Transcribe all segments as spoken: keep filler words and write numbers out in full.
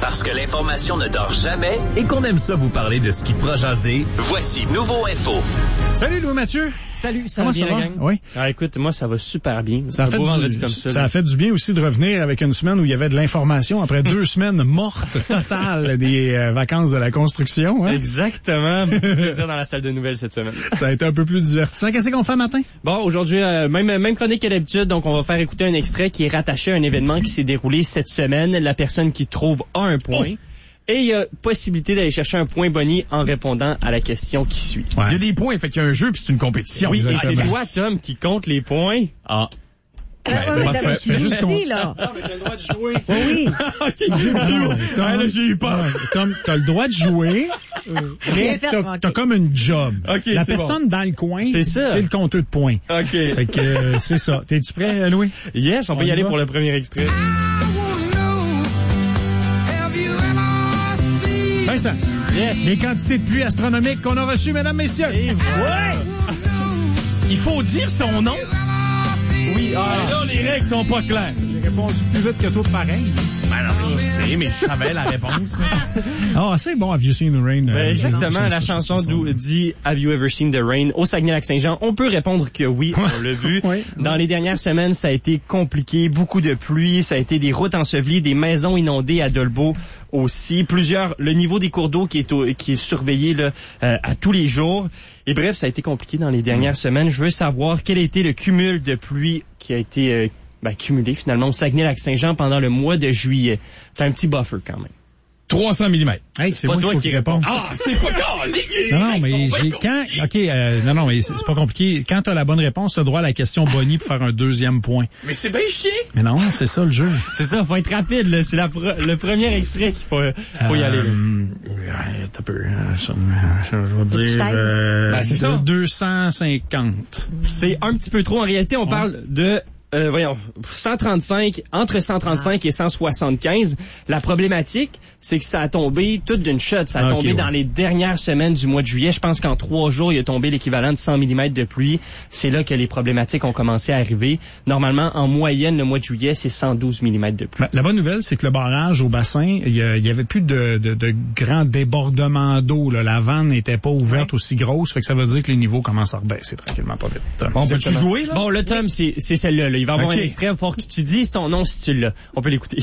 Parce que l'information ne dort jamais et qu'on aime ça vous parler de ce qui fera jaser, voici Nouveau Info. Salut Louis-Mathieu. Salut, ça Comment va bien, ça va? la gang? Oui. Ah, écoute, moi, ça va super bien. Ça a, fait du, comme ça, ça a fait du bien aussi de revenir avec une semaine où il y avait de l'information après deux semaines mortes totales des euh, vacances de la construction. Hein? Exactement. Beaucoup de plaisir dans la salle de nouvelles cette semaine. Ça a été un peu plus divertissant. Qu'est-ce qu'on fait matin? Bon, aujourd'hui, euh, même, même chronique que d'habitude, donc on va faire écouter un extrait qui est rattaché à un événement qui s'est déroulé cette semaine. La personne qui trouve a un point. Oh! Et il y a possibilité d'aller chercher un point boni en répondant à la question qui suit. Ouais. Il y a des points, fait qu'il y a un jeu puis c'est une compétition. Oui, et c'est toi, Tom, qui compte les points. Ah. Euh, ouais, c'est pas fait. Fais juste qu'on... là. Non, mais t'as le droit de jouer. Oui. OK, Tom, ah, là, j'ai eu peur. Tom, t'as le droit de jouer, mais t'as, okay. t'as comme une job. Okay, la personne bon. dans le coin, c'est, ça. c'est le compteur de points. OK. Fait que euh, c'est ça. T'es-tu prêt, Louis? Yes, on, on peut y aller va? Pour le premier extrait. Vincent, yes. Les quantités de pluie astronomiques qu'on a reçues, mesdames, messieurs. Et ouais. Il faut dire son nom. Oui, ah, là, les règles sont pas claires. J'ai répondu plus vite que toi, pareil. Ben non, je sais, mais je savais la réponse. Ah, oh, c'est bon, Have You Seen the Rain? Ben, euh, exactement, la chanson dit Have You Ever Seen the Rain au Saguenay-Lac-Saint-Jean. On peut répondre que oui, on l'a vu. Oui. Dans les dernières semaines, ça a été compliqué, beaucoup de pluie, ça a été des routes ensevelies, des maisons inondées à Dolbeau aussi, plusieurs, le niveau des cours d'eau qui est au, qui est surveillé là, euh, à tous les jours. Et bref, ça a été compliqué dans les dernières mmh. semaines. Je veux savoir quel a été le cumul de pluie qui a été euh, ben, cumulé finalement au Saguenay-Lac-Saint-Jean pendant le mois de juillet. C'est un petit buffer quand même. trois cents millimètres. Hey, c'est pas moi toi qui réponds. Ah, c'est pas grave. Non, non, mais j'ai, quand, ok, euh, non, non, mais c'est, c'est pas compliqué. Quand t'as la bonne réponse, t'as droit à la question Bonnie pour faire un deuxième point. Mais c'est bien chiant. Mais non, c'est ça le jeu. C'est ça, faut être rapide, là. C'est la pro- le premier extrait qu'il faut, faut y euh, aller. Euh, t'as peu, euh, ça, je vais dire, euh, ben, c'est ça. deux cent cinquante. C'est un petit peu trop. En réalité, on ouais. parle de Euh, voyons, cent trente-cinq, entre cent trente-cinq ah. et cent soixante-quinze. La problématique, c'est que ça a tombé toute d'une shot. Ça a okay, tombé ouais. dans les dernières semaines du mois de juillet. Je pense qu'en trois jours, il a tombé l'équivalent de cent millimètres de pluie. C'est là que les problématiques ont commencé à arriver. Normalement, en moyenne, le mois de juillet, c'est cent douze millimètres de pluie. Ben, la bonne nouvelle, c'est que le barrage au bassin, il y, y avait plus de, de, de grands débordements d'eau. Là. La vanne n'était pas ouverte ouais. aussi grosse. Fait que ça veut dire que les niveaux commencent à rebaisser tranquillement pas vite. Bon, peux-tu jouer, là? Bon, le Tom, c'est, c'est celle-là. Là. Il va y avoir okay. un extrait. Il va falloir que tu dises ton nom si tu l'as. On peut l'écouter.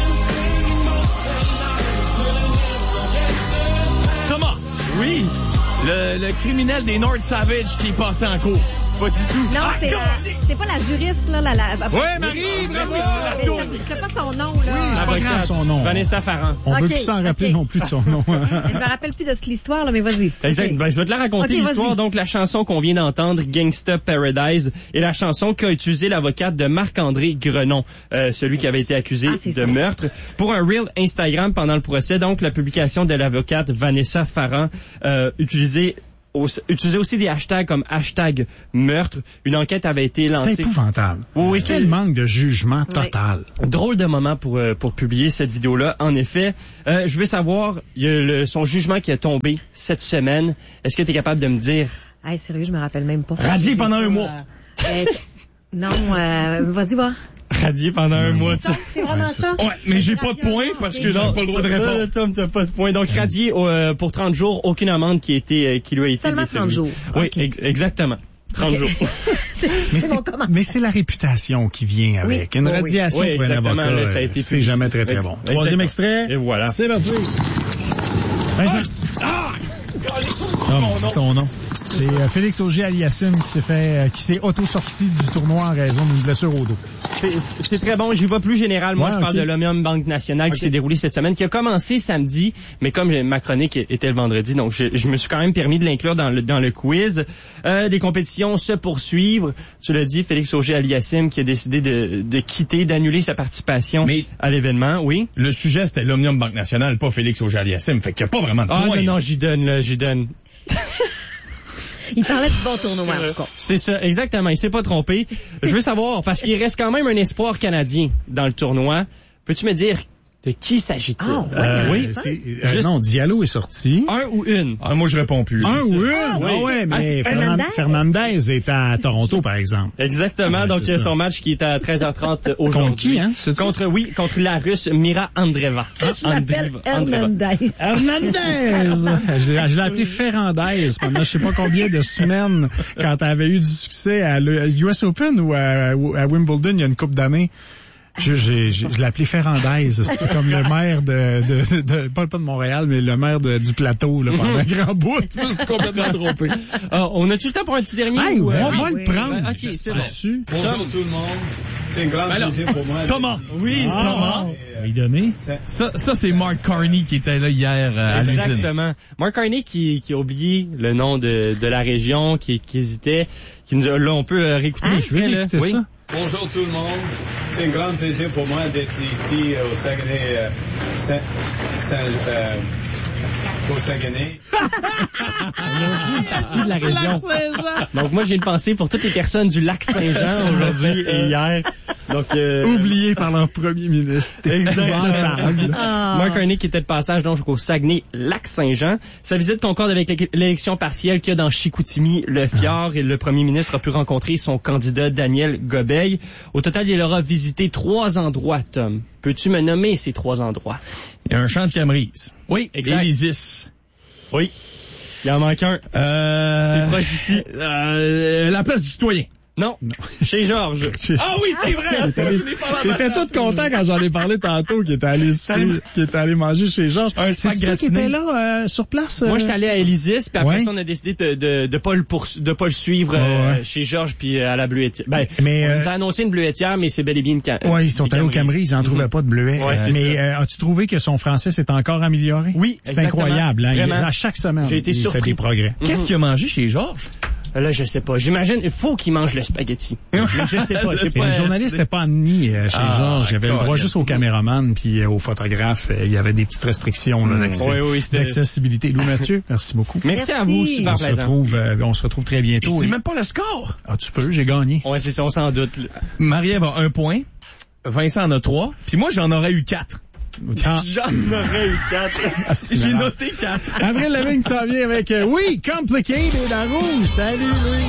Thomas! Oui! Le, le criminel des North Savage qui est passé en cours. Pas du tout. Non, ah, c'est, la, c'est pas la juriste, là. La, la, ouais, Marie, bravo! Je sais pas son nom, là. Oui, c'est pas grave son nom. Vanessa Farran. On okay, veut plus s'en rappeler okay. non plus de son nom. Je me rappelle plus de ce que l'histoire, là, mais vas-y. Exact. Okay. Ben, je vais te la raconter, okay, l'histoire. Vas-y. Donc, la chanson qu'on vient d'entendre, Gangsta Paradise, est la chanson qu'a utilisé l'avocate de Marc-André Grenon, euh, celui qui avait été accusé ah, de ça. meurtre, pour un reel Instagram pendant le procès. Donc, la publication de l'avocate Vanessa Farran, euh, utilisée Utilisez aussi des hashtags comme hashtag meurtre. Une enquête avait été lancée. C'est épouvantable. Oui, oui, Quel manque de jugement total. Ouais. Drôle de moment pour euh, pour publier cette vidéo-là. En effet, euh, je veux savoir, il y a le, son jugement qui est tombé cette semaine. Est-ce que tu es capable de me dire? Ah, sérieux, je me rappelle même pas. Radié pendant un mois. Euh, euh, non, euh, vas-y, va. Radié pendant un mois. C'est, ça, c'est vraiment ouais, ça? Ouais, mais j'ai pas de points parce que j'ai pas le droit de répondre. Tom, t'as pas de points. Donc, radié euh, pour trente jours, aucune amende qui, a été, euh, qui lui a été Seulement décernée. trente jours. Oui, okay. ex- exactement. trente okay. jours. c'est, mais, c'est c'est, bon, mais c'est la réputation qui vient avec. Oui. Une radiation oui. pour oui, un avocat, là, ça a été c'est jamais très, très bon. Exactement. Troisième extrait. Et voilà. C'est parti. Ah! C'est ton nom. C'est euh, Félix Auger-Aliassime qui s'est fait, euh, qui s'est auto-sorti du tournoi en raison d'une blessure au dos. C'est, c'est très bon. J'y vais plus général. Moi, ouais, je parle okay. de l'Omnium Banque Nationale okay. qui s'est déroulé cette semaine, qui a commencé samedi, mais comme ma chronique était le vendredi, donc je, je me suis quand même permis de l'inclure dans le, dans le quiz. Euh, les compétitions se poursuivent. Tu l'as dit, Félix Auger-Aliassime qui a décidé de, de quitter, d'annuler sa participation mais à l'événement. Oui. Le sujet, c'était l'Omnium Banque Nationale, pas Félix Auger-Aliassime. Fait qu'il n'y a pas vraiment de ah, point. Ah non, non, j'y donne, là, j'y donne. Il parlait de bon tournoi, en tout cas. C'est ça, exactement. Il s'est pas trompé. Je veux savoir, parce qu'il reste quand même un espoir canadien dans le tournoi. Peux-tu me dire De qui s'agit-il? Ah, ouais. Euh, oui. c'est- euh, Juste- non, Diallo est sorti. Un ou une? Ah, moi, je réponds plus. Un ou une? Ah, Ah, oui. ouais, mais Ah, c'est Fernan- Fernandez? Fernandez est à Toronto, par exemple. Exactement. Ouais, donc, c'est ça. son match qui est à treize heures trente aujourd'hui. Contre qui, hein? C'est-tu? Contre, oui, contre la Russe Mira Andreeva. Je l'appelle Hernandez. Hernandez! je l'ai je l'ai appelé Ferrandez pendant je sais pas combien de semaines quand elle avait eu du succès à l'U S Open ou à, ou à Wimbledon il y a une couple d'années. Je, j'ai, je, je l'ai appelé Ferrandez. C'est comme le maire de, de, de, de pas, pas de Montréal, mais le maire de, du plateau, là, pendant un grand bout. Je me suis complètement trompé. Ah, on a-tu le temps pour un petit dernier? Hey, ou, euh, on va oui. le prendre. Ouais, ok, c'est bon. Dessus. Bonjour tout le monde. C'est un grand Alors, plaisir pour moi. Thomas. Oui, Ah, Thomas. on va y donner. Ça, ça c'est Mark Carney qui était là hier euh, à l'usine. Exactement. Mark Carney qui, qui a oublié le nom de, de la région, qui, qui hésitait, qui nous a, là, on peut euh, réécouter Ah, l'extrait, là. C'est ça. Bonjour tout le monde. C'est un grand plaisir pour moi d'être ici euh, au Saguenay. Euh, Saint, Saint, euh, au Saguenay. Partie de la région. Donc moi j'ai une pensée pour toutes les personnes du lac Saint-Jean aujourd'hui et hier. Donc euh, Oublié par leur premier ministre. Exactement. Ah. Mark Carney qui était de passage donc au Saguenay lac Saint-Jean. Sa visite concorde avec l'élection partielle qu'il y a dans Chicoutimi, le fjord, et le premier ministre a pu rencontrer son candidat Daniel Gobeil. Au total, il aura visité trois endroits, Tom. Peux-tu me nommer ces trois endroits? Il y a un champ de Camerise. Oui, exact. Élysis. Oui. Il en manque un. Euh, C'est proche d'ici. Euh, la place du citoyen. Non. Chez Georges. Ah oui, c'est vrai. T'étais t'étais tout content quand j'en ai parlé tantôt, qui était allé souper, qui était allé manger chez Georges. Un C'est sac toi qui gratiné. était là, euh, sur place? Moi, euh? j'étais allé à Élysis, puis après Ouais. ça, on a décidé de de, de pas le poursu- de pas le suivre euh, Ouais, ouais. chez Georges puis euh, à la bleuetière. Ben, Mais, on euh, nous a annoncé une bleuetière, mais c'est bel et bien une ca- Ouais, ils sont des allés au Cameroun, ils n'en trouvaient pas de bleuets. Ouais, c'est mais euh, as-tu trouvé que son français s'est encore amélioré? Oui, C'est exactement. incroyable. Hein? Il- Vraiment. à chaque semaine, J'ai été il surpris. fait des progrès. Qu'est-ce qu'il a mangé chez Georges? Là, je sais pas. J'imagine, il faut qu'il mange le spaghetti. Mais je sais pas. Je sais Et pas. les journalistes n'étaient pas admis euh, chez Ah, Georges. Il y avait le droit d'accord. juste aux caméramans puis euh, aux photographes. Euh, Il y avait des petites restrictions là, d'accès- Oui, oui, c'était- d'accessibilité. Lou Mathieu, merci beaucoup. Merci, à Merci. vous, super On se plaisant. retrouve, euh, on se retrouve très bientôt. Je dis Et- même pas le score. Ah, tu peux, j'ai gagné. Ouais, c'est ça, on s'en doute. là. Marie-Ève a un point. Vincent en a trois. Puis moi, j'en aurais eu quatre. Ah, J'en aurais eu quatre. J'ai noté quatre. Avril Lavigne s'en vient avec euh, oui, Complicated à rouge. Salut, Louis.